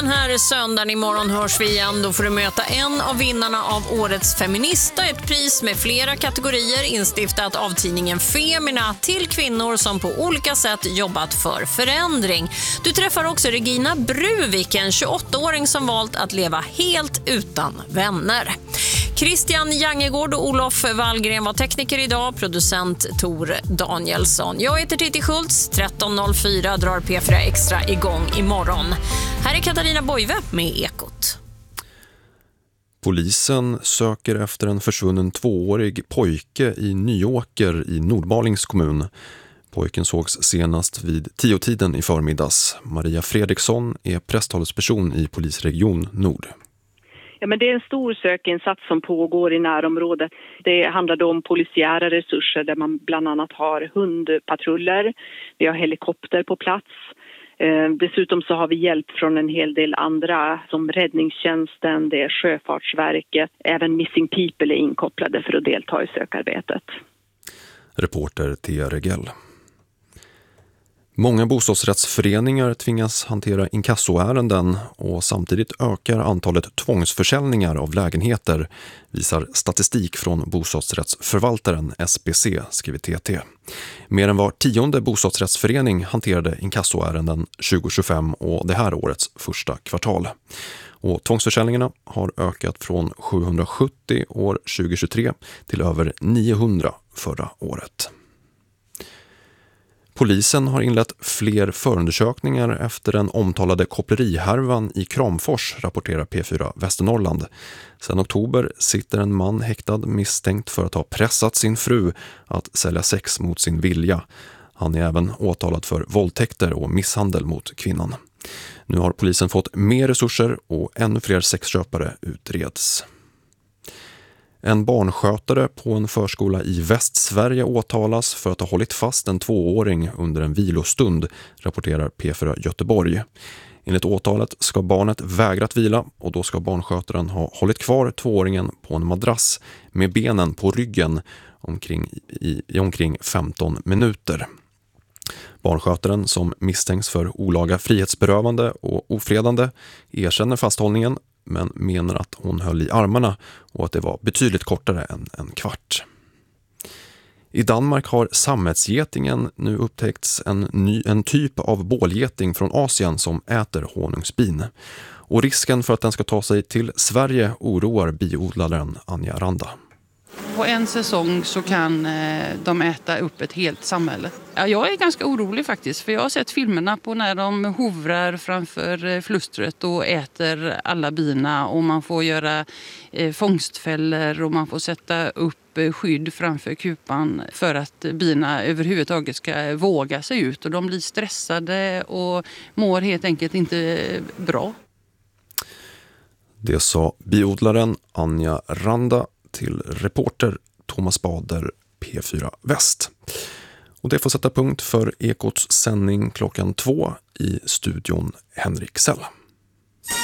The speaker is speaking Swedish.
Den här söndagen imorgon hörs vi igen. Då får du möta en av vinnarna av årets feminista. Ett pris med flera kategorier instiftat av tidningen Femina till kvinnor som på olika sätt jobbat för förändring. Du träffar också Regina Bruvik, en 28-åring som valt att leva helt utan vänner. Christian Jangegård och Olof Wallgren var tekniker idag, producent Tor Danielsson. Jag heter Titti Schultz, 13.04 drar P4 Extra igång imorgon. Här är Katarina Boive med Ekot. Polisen söker efter en försvunnen 2-årig pojke i Nyåker i Nordmalings kommun. Pojken sågs senast vid 10-tiden i förmiddags. Maria Fredriksson är presstalesperson i polisregion Nord. Ja, men det är en stor sökinsats som pågår i närområdet. Det handlar då om polisiära resurser där man bland annat har hundpatruller. Vi har helikopter på plats. Dessutom så har vi hjälp från en hel del andra som räddningstjänsten, det är Sjöfartsverket. Även Missing People är inkopplade för att delta i sökarbetet. Reporter Thea Regell. Många bostadsrättsföreningar tvingas hantera inkassoärenden och samtidigt ökar antalet tvångsförsäljningar av lägenheter, visar statistik från bostadsrättsförvaltaren SBC, skriver TT. Mer än var 10:e bostadsrättsförening hanterade inkassoärenden 2025 och det här årets första kvartal. Och tvångsförsäljningarna har ökat från 770 år 2023 till över 900 förra året. Polisen har inlett fler förundersökningar efter den omtalade koppleriharvan i Kramfors, rapporterar P4 Västernorrland. Sedan oktober sitter en man häktad misstänkt för att ha pressat sin fru att sälja sex mot sin vilja. Han är även åtalad för våldtäkter och misshandel mot kvinnan. Nu har polisen fått mer resurser och ännu fler sexköpare utreds. En barnskötare på en förskola i Västsverige åtalas för att ha hållit fast en 2-åring under en vilostund, rapporterar P4 Göteborg. Enligt åtalet ska barnet vägrat vila och då ska barnskötaren ha hållit kvar 2-åringen på en madrass med benen på ryggen i omkring 15 minuter. Barnskötaren, som misstänks för olaga frihetsberövande och ofredande, erkänner fasthållningen men menar att hon höll i armarna och att det var betydligt kortare än en kvart. I Danmark har sammetsgetingen nu upptäckts en typ av bålgeting från Asien som äter honungsbin. Och risken för att den ska ta sig till Sverige oroar biodlaren Anja Randa. På en säsong så kan de äta upp ett helt samhälle. Ja, jag är ganska orolig faktiskt, för jag har sett filmerna på när de hovrar framför flustret och äter alla bina, och man får göra fångstfällor och man får sätta upp skydd framför kupan för att bina överhuvudtaget ska våga sig ut, och de blir stressade och mår helt enkelt inte bra. Det sa biodlaren Anja Randa till reporter Thomas Bader, P4 Väst. Och det får sätta punkt för Ekots sändning klockan 2 i studion Henrik Sell.